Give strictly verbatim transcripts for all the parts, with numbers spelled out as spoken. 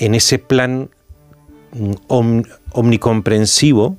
en ese plan om, omnicomprensivo,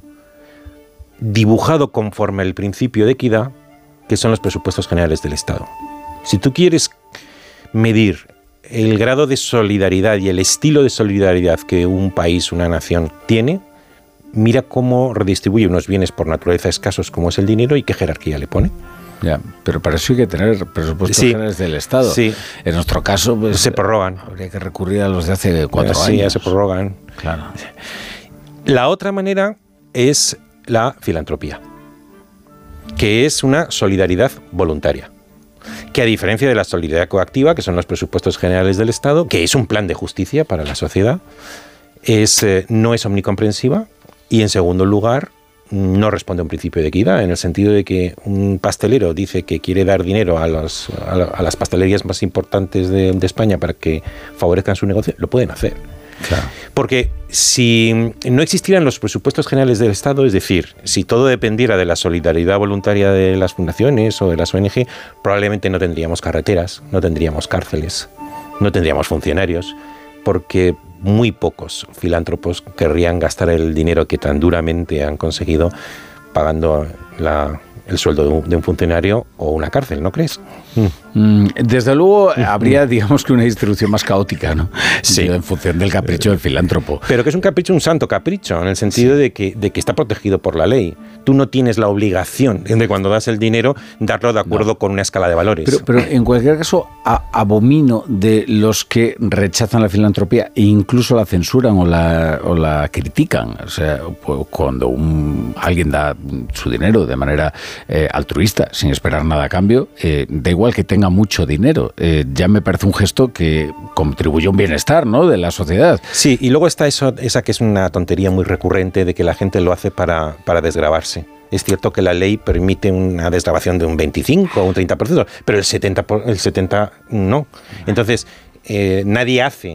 dibujado conforme al principio de equidad, que son los presupuestos generales del Estado. Si tú quieres medir el grado de solidaridad y el estilo de solidaridad que un país, una nación tiene, mira cómo redistribuye unos bienes por naturaleza escasos como es el dinero y qué jerarquía le pone. Ya, pero para eso hay que tener presupuestos sí, generales del Estado. Sí. En nuestro caso, pues, se prorrogan. Habría que recurrir a los de hace cuatro sí, años. Sí, ya se prorrogan. Claro. La otra manera es la filantropía, que es una solidaridad voluntaria, que a diferencia de la solidaridad coactiva, que son los presupuestos generales del Estado, que es un plan de justicia para la sociedad, es, eh, no es omnicomprensiva y, en segundo lugar, no responde a un principio de equidad, en el sentido de que un pastelero dice que quiere dar dinero a, los, a, la, a las pastelerías más importantes de, de España para que favorezcan su negocio, lo pueden hacer. Claro. Porque si no existieran los presupuestos generales del Estado, es decir, si todo dependiera de la solidaridad voluntaria de las fundaciones o de las O N G, probablemente no tendríamos carreteras, no tendríamos cárceles, no tendríamos funcionarios, porque muy pocos filántropos querrían gastar el dinero que tan duramente han conseguido pagando la, el sueldo de un, de un funcionario o una cárcel, ¿no crees? Mm. Desde luego habría, digamos, que una distribución más caótica, ¿no? Sí. En función del capricho del filántropo. Pero que es un capricho, un santo capricho, en el sentido sí. de, que, de que está protegido por la ley. Tú no tienes la obligación de, cuando das el dinero, darlo de acuerdo no. con una escala de valores. Pero, pero en cualquier caso, a, abomino de los que rechazan la filantropía e incluso la censuran o la, o la critican. O sea, cuando un, alguien da su dinero de manera eh, altruista, sin esperar nada a cambio, eh, da igual que tenga mucho dinero, eh, ya me parece un gesto que contribuye a un bienestar, ¿no?, de la sociedad. Sí, y luego está eso, esa que es una tontería muy recurrente de que la gente lo hace para, para desgravarse. Es cierto que la ley permite una desgravación de un veinticinco o un treinta por ciento, pero el setenta por ciento, el setenta por ciento no. Entonces, eh, nadie hace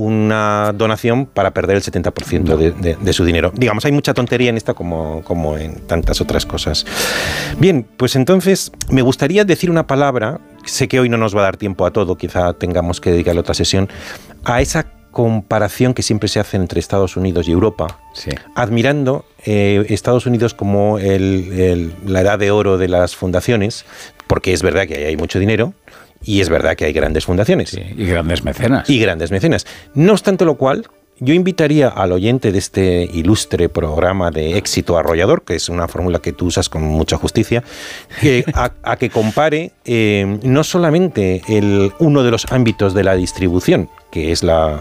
una donación para perder el setenta por ciento no. de, de, de su dinero. Digamos, hay mucha tontería en esta como, como en tantas otras cosas. Bien, pues entonces me gustaría decir una palabra, sé que hoy no nos va a dar tiempo a todo, quizá tengamos que dedicarle otra sesión, a esa comparación que siempre se hace entre Estados Unidos y Europa, sí. admirando eh, Estados Unidos como el, el, la edad de oro de las fundaciones, porque es verdad que ahí hay mucho dinero, y es verdad que hay grandes fundaciones. Sí, y grandes mecenas. Y grandes mecenas. No obstante lo cual, yo invitaría al oyente de este ilustre programa de éxito arrollador, que es una fórmula que tú usas con mucha justicia, que a, a que compare eh, no solamente el, uno de los ámbitos de la distribución, que es la,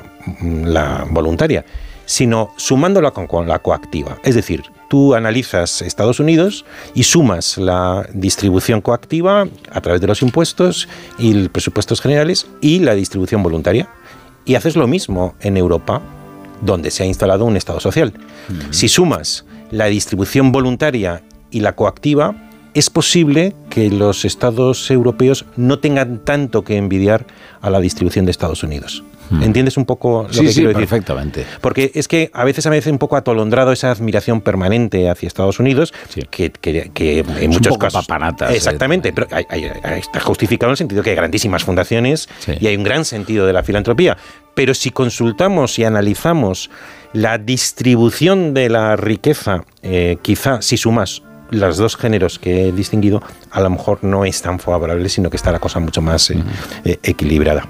la voluntaria, sino sumándola con, con la coactiva. Es decir, tú analizas Estados Unidos y sumas la distribución coactiva a través de los impuestos y los presupuestos generales y la distribución voluntaria. Y haces lo mismo en Europa, donde se ha instalado un Estado social. Uh-huh. Si sumas la distribución voluntaria y la coactiva, es posible que los Estados europeos no tengan tanto que envidiar a la distribución de Estados Unidos. Hmm. ¿Entiendes un poco lo sí, que sí, quiero decir? Perfectamente. Porque es que a veces a veces un poco atolondrado esa admiración permanente hacia Estados Unidos, sí. que, que, que en es muchos un poco casos... papanatas. Exactamente, eh. pero hay, hay, hay, está justificado en el sentido que hay grandísimas fundaciones sí. y hay un gran sentido de la filantropía. Pero si consultamos y analizamos la distribución de la riqueza, eh, quizá si sumas los dos géneros que he distinguido, a lo mejor no es tan favorable, sino que está la cosa mucho más eh, eh, equilibrada.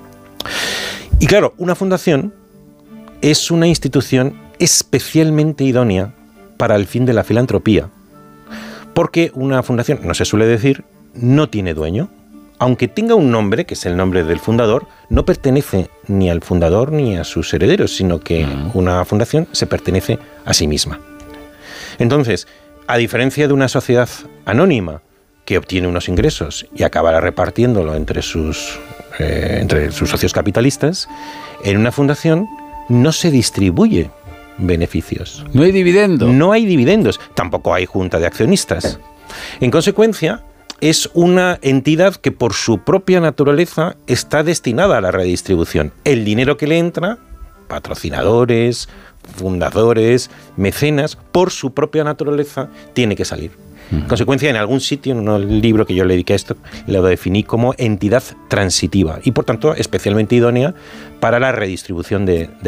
Y claro, una fundación es una institución especialmente idónea para el fin de la filantropía, porque una fundación, no se suele decir, no tiene dueño. Aunque tenga un nombre, que es el nombre del fundador, no pertenece ni al fundador ni a sus herederos, sino que uh-huh. una fundación se pertenece a sí misma. Entonces, a diferencia de una sociedad anónima que obtiene unos ingresos y acabará repartiéndolo entre sus, eh, entre sus socios capitalistas, en una fundación no se distribuye beneficios. No hay dividendo. No hay dividendos. Tampoco hay junta de accionistas. En consecuencia, es una entidad que por su propia naturaleza está destinada a la redistribución. El dinero que le entra, patrocinadores, fundadores, mecenas, por su propia naturaleza tiene que salir. En consecuencia, en algún sitio, en un libro que yo le dediqué a esto, lo definí como entidad transitiva y, por tanto, especialmente idónea para la redistribución de, de